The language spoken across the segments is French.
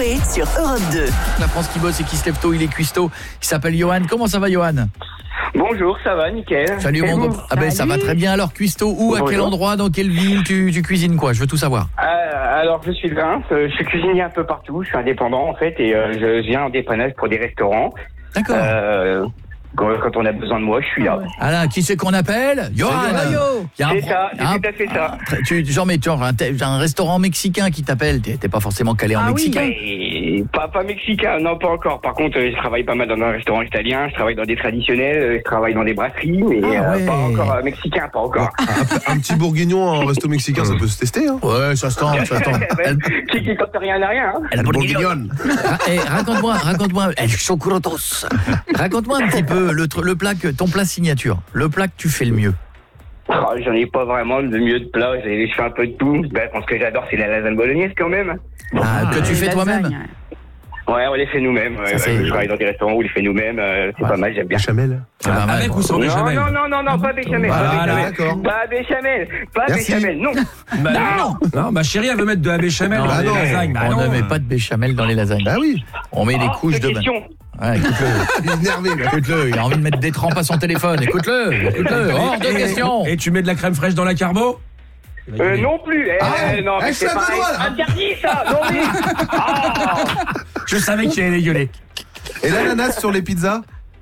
Coé sur Europe 2. La France qui bosse et qui se lève tôt, il est cuistot. Il s'appelle Johan. Comment ça va, Johan? Bonjour, ça va, nickel. Salut, mon gars. Ah ben, ça va très bien. Alors, cuistot, où, à quel endroit, dans quelle ville tu cuisines quoi? Je veux tout savoir. Alors, je suis de Reims, je suis cuisinier un peu partout, je suis indépendant en fait, et je viens en dépannage pour des restaurants. D'accord. Quand on a besoin de moi, je suis là. Ah là, qui c'est qu'on appelle? Johan. C'est ça, c'est tout à fait ça. T'as un restaurant mexicain qui t'appelle. T'es pas forcément calé en mexicain. Oui, pas mexicain, non, pas encore. Par contre, je travaille pas mal dans un restaurant italien, je travaille dans des traditionnels, je travaille dans des brasseries, mais pas encore mexicain, pas encore. Un petit bourguignon en resto mexicain, ça peut se tester, hein? Ouais, ça se tente. Qui tente rien à rien, hein. El bourguignon. Raconte-moi, El Chocorotos. Raconte-moi un petit peu le plat ton plat signature, le plat que tu fais le mieux. J'en ai pas vraiment de mieux de plat, je fais un peu de tout. Ce que j'adore, c'est la lasagne bolognaise quand même. Que tu fais toi-même? Ouais, on les fait nous-mêmes. Je travaille dans des restaurants où on les fait nous-mêmes. C'est pas mal, j'aime bien. Béchamel. Avec ou sans béchamel? Non, pas béchamel. Pas béchamel, non. Non, ma chérie, elle veut mettre de la béchamel dans les lasagnes. On ne met pas de béchamel dans les lasagnes. Ah oui. On met des couches de question. Ouais, écoute-le. Il est énervé, là. Écoute-le, il a envie de mettre des trempes à son téléphone. Écoute-le. Hors de question. Et tu mets de la crème fraîche dans la carbo? Non plus. Non, mais c'est pareil. Interdit ça. Non mais. Je savais qu'il allait gueuler. Et l'ananas sur les pizzas?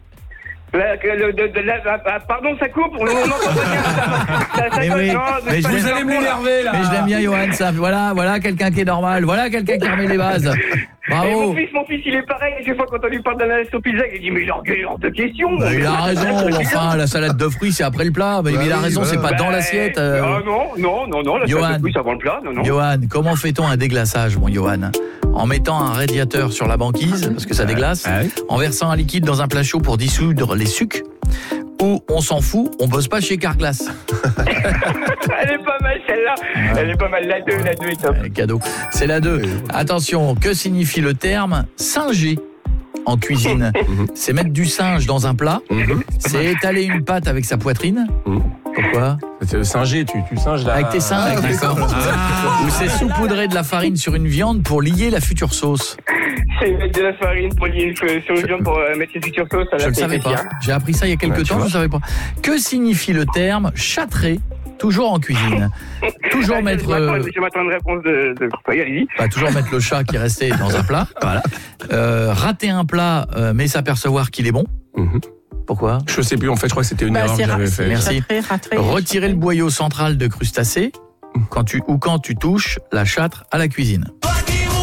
Pardon, ça coupe. On entend bien. Mais vous allez me l'énerver là. Mais je l'aime bien, Johan. Ça, voilà quelqu'un qui est normal. Voilà quelqu'un qui remet les bases. Bravo. Mon fils, il est pareil. Chaque fois quand on lui parle d'ananas sur pizza, il dit mais genre hors de question. Il a raison. Enfin, la salade de fruits, c'est après le plat. Mais il a raison, c'est pas dans l'assiette. Non. La salade de fruits, c'est avant le plat. Non. Johan, comment fait-on un déglaçage, mon Johan? En mettant un radiateur sur la banquise, parce que ça déglace, en versant un liquide dans un plat chaud pour dissoudre les sucs, ou on s'en fout, on bosse pas chez Carglass. Elle est pas mal celle-là. Elle est pas mal, la 2 est top. Cadeau, c'est la 2. Attention, que signifie le terme singer en cuisine? C'est mettre du singe dans un plat, c'est étaler une pâte avec sa poitrine. Pourquoi? C'est singer, tu singes là. Avec tes seins, d'accord. Ou c'est saupoudrer de la farine sur une viande pour lier la future sauce. C'est mettre de la farine pour lier sur une viande pour mettre une future sauce. Je ne savais pas. J'ai appris ça il y a quelques temps, je ne savais pas. Que signifie le terme châtrer, toujours en cuisine? Toujours mettre... Je m'attends une réponse de... allez-y. Toujours mettre le chat qui est resté dans un plat. Voilà. Rater un plat, mais s'apercevoir qu'il est bon. Pourquoi? Je sais plus, en fait, je crois que c'était une erreur que j'avais fait. Merci. Retirer le boyau central de crustacés quand tu touches la châtre à la cuisine.